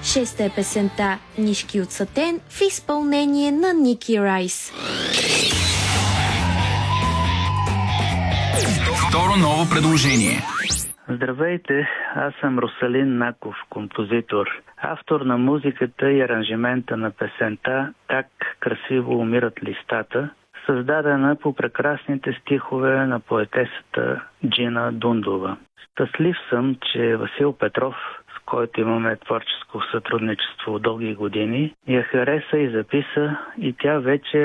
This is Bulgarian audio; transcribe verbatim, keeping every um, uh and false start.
Шеста е песента "Нишки от сатен" в изпълнение на Ники Райс. Второ ново предложение. Здравейте, аз съм Русалин Наков, композитор, автор на музиката и аранжимента на песента "Как красиво умират листата", създадена по прекрасните стихове на поетесата Джина Дундова. Щастлив съм, че Васил Петров, с който имаме творческо сътрудничество дълги години, я хареса и записа, и тя вече